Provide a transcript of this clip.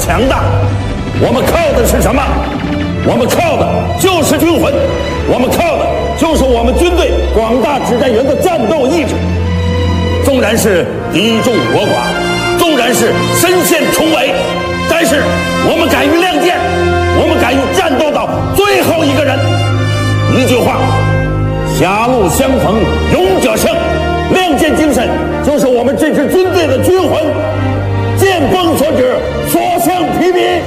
强大。我们靠的是什么？我们靠的就是军魂，我们靠的就是我们军队广大指战员的战斗意志。纵然是敌众我寡，纵然是身陷重围，但是我们敢于亮剑，我们敢于战斗到最后一个人。一句话，狭路相逢勇者胜，亮剑精神就是我们这支军队的军魂。剑锋所指，所向披靡。